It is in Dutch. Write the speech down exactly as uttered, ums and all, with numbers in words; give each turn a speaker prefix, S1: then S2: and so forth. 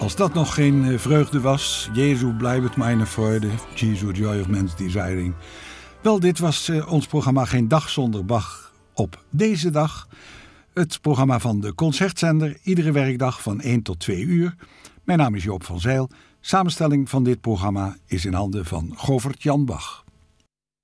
S1: Als dat nog geen vreugde was, Jezu blijft mijn vreugde, Jesu joy of man's desiring. Wel, dit was uh, ons programma Geen Dag Zonder Bach op deze dag. Het programma van de Concertzender, iedere werkdag van één tot twee uur. Mijn naam is Joop van Zijl. Samenstelling van dit programma is in handen van Govert Jan Bach.